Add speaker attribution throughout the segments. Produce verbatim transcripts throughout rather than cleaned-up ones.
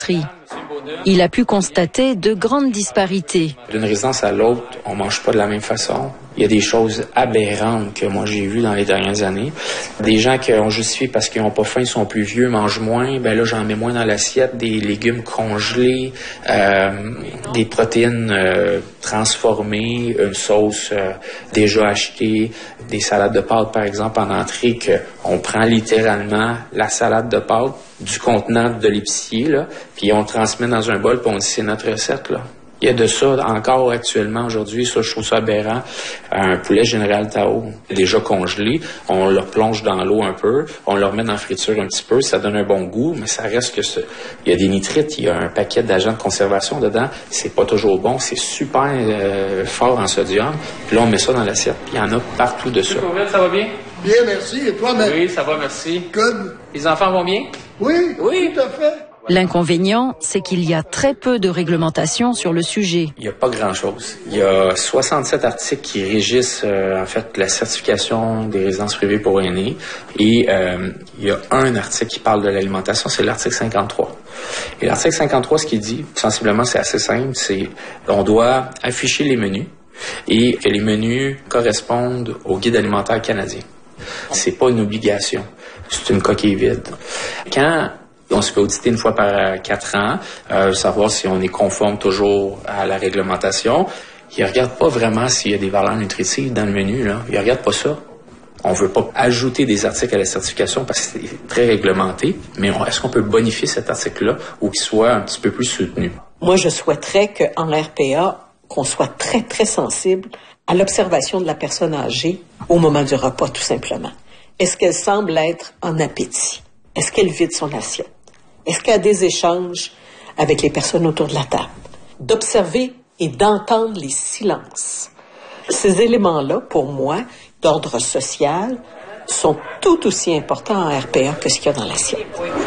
Speaker 1: Il a pu constater de grandes disparités.
Speaker 2: D'une résidence à l'autre, on mange pas de la même façon. Il y a des choses aberrantes que moi j'ai vues dans les dernières années. Des gens qui ont justifié parce qu'ils n'ont pas faim, ils sont plus vieux, mangent moins. Ben là, j'en mets moins dans l'assiette. Des légumes congelés, euh, des protéines euh, transformées, une sauce euh, déjà achetée, des salades de pâtes, par exemple, en entrée, qu'on prend littéralement la salade de pâtes du contenant de l'épicier, là, puis on le transmet dans un bol, puis on dit c'est notre recette, là. Il y a de ça encore actuellement aujourd'hui, ça je trouve ça aberrant. Un poulet Général Tao, déjà congelé, on le plonge dans l'eau un peu, on le remet dans la friture un petit peu, ça donne un bon goût, mais ça reste que ce... il y a des nitrites, il y a un paquet d'agents de conservation dedans, c'est pas toujours bon, c'est super euh, fort en sodium, puis là on met ça dans l'assiette, puis il y en a partout de ça.
Speaker 3: Ça va bien?
Speaker 4: Bien, merci. Et toi, Matt?
Speaker 3: Oui, ça va, merci.
Speaker 4: Good.
Speaker 3: Les enfants vont bien?
Speaker 4: Oui, oui, tout à fait.
Speaker 1: L'inconvénient, c'est qu'il y a très peu de réglementation sur le sujet.
Speaker 2: Il n'y a pas grand-chose. Il y a soixante-sept articles qui régissent euh, en fait la certification des résidences privées pour aînés et euh, il y a un article qui parle de l'alimentation, c'est l'article cinquante-trois. Et l'article cinquante-trois, ce qu'il dit, sensiblement, c'est assez simple, c'est on doit afficher les menus et que les menus correspondent au guide alimentaire canadien. C'est pas une obligation, c'est une coquille vide. Quand on se fait auditer une fois par quatre ans, euh, savoir si on est conforme toujours à la réglementation. Ils ne regardent pas vraiment s'il y a des valeurs nutritives dans le menu, là. Ils ne regardent pas ça. On ne veut pas ajouter des articles à la certification parce que c'est très réglementé, mais on, est-ce qu'on peut bonifier cet article-là ou qu'il soit un petit peu plus soutenu?
Speaker 5: Moi, je souhaiterais qu'en R P A, qu'on soit très, très sensible à l'observation de la personne âgée au moment du repas, tout simplement. Est-ce qu'elle semble être en appétit? Est-ce qu'elle vide son assiette? Est-ce qu'il y a des échanges avec les personnes autour de la table? D'observer et d'entendre les silences. Ces éléments-là, pour moi, d'ordre social, sont tout aussi importants en R P A que ce qu'il y a dans l'assiette.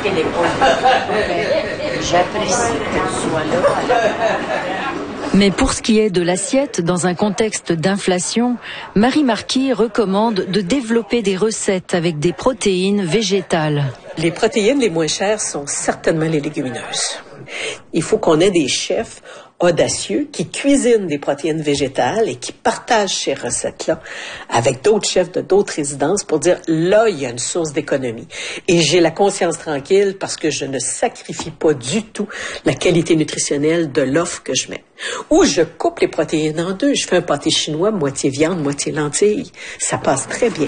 Speaker 1: J'apprécie que tu sois là. Mais pour ce qui est de l'assiette, dans un contexte d'inflation, Marie Marquis recommande de développer des recettes avec des protéines végétales.
Speaker 5: Les protéines les moins chères sont certainement les légumineuses. Il faut qu'on ait des chefs audacieux qui cuisinent des protéines végétales et qui partagent ces recettes-là avec d'autres chefs de d'autres résidences pour dire là, il y a une source d'économie. Et j'ai la conscience tranquille parce que je ne sacrifie pas du tout la qualité nutritionnelle de l'offre que je mets. Ou je coupe les protéines en deux. Je fais un pâté chinois, moitié viande, moitié lentilles. Ça passe très bien.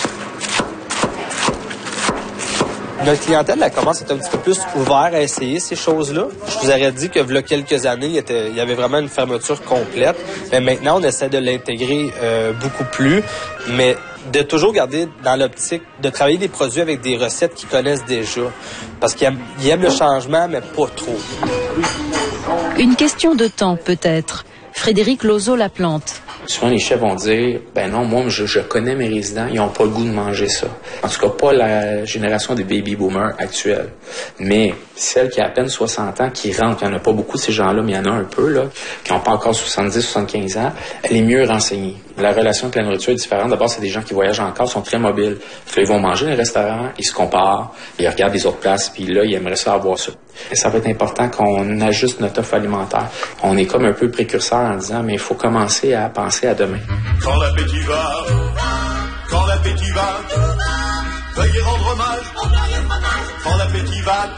Speaker 6: Notre clientèle, elle commence à être un petit peu plus ouverte à essayer ces choses-là. Je vous aurais dit que, il y a quelques années, il y, était, il y avait vraiment une fermeture complète. Mais maintenant, on essaie de l'intégrer euh, beaucoup plus. Mais de toujours garder dans l'optique de travailler des produits avec des recettes qu'ils connaissent déjà. Parce qu'ils aiment, ils aiment le changement, mais pas trop.
Speaker 1: Une question de temps, peut-être. Frédéric Lozo-Laplante.
Speaker 2: Souvent, les chefs vont dire, ben non, moi, je, je connais mes résidents, ils n'ont pas le goût de manger ça. En tout cas, pas la génération des baby boomers actuels. Mais celle qui a à peine soixante ans, qui rentre, il n'y en a pas beaucoup de ces gens-là, mais il y en a un peu, là, qui n'ont pas encore soixante-dix, soixante-quinze ans, elle est mieux renseignée. La relation avec la nourriture est différente. D'abord, c'est des gens qui voyagent encore, sont très mobiles. Ils vont manger dans les restaurants, ils se comparent, ils regardent les autres places, puis là, ils aimeraient ça avoir ça. Et ça va être important qu'on ajuste notre offre alimentaire. On est comme un peu précurseur en disant, mais il faut commencer à penser à demain.
Speaker 7: Quand l'appétit va, quand l'appétit va, veuillez rendre hommage, quand l'appétit va.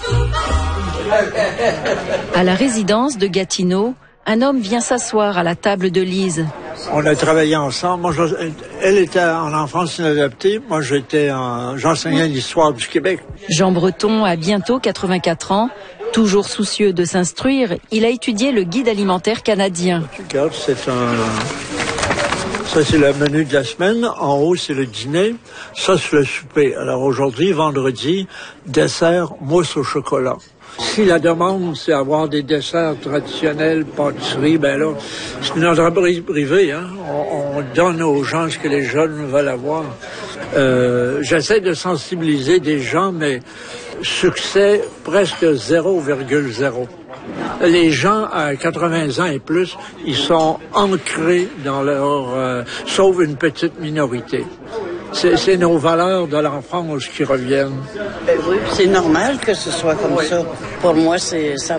Speaker 1: À la résidence de Gatineau, un homme vient s'asseoir à la table de Lise.
Speaker 8: On a travaillé ensemble. Moi, je, elle était en enfance inadaptée. Moi, j'étais en, j'enseignais l'histoire du Québec.
Speaker 1: Jean Breton a bientôt quatre-vingt-quatre ans. Toujours soucieux de s'instruire, il a étudié le guide alimentaire canadien.
Speaker 8: Regarde, c'est un... Ça, c'est le menu de la semaine. En haut, c'est le dîner. Ça, c'est le souper. Alors aujourd'hui, vendredi, dessert, mousse au chocolat. Si la demande, c'est avoir des desserts traditionnels, pâtisserie, ben là, c'est une entreprise privée, hein. On, on donne aux gens ce que les jeunes veulent avoir. Euh, j'essaie de sensibiliser des gens, mais succès presque zéro virgule zéro. Les gens à quatre-vingts ans et plus, ils sont ancrés dans leur... Euh, sauf une petite minorité. C'est, c'est nos valeurs de l'enfance qui reviennent.
Speaker 9: Ben oui, c'est normal que ce soit comme ça. Pour moi, c'est ça.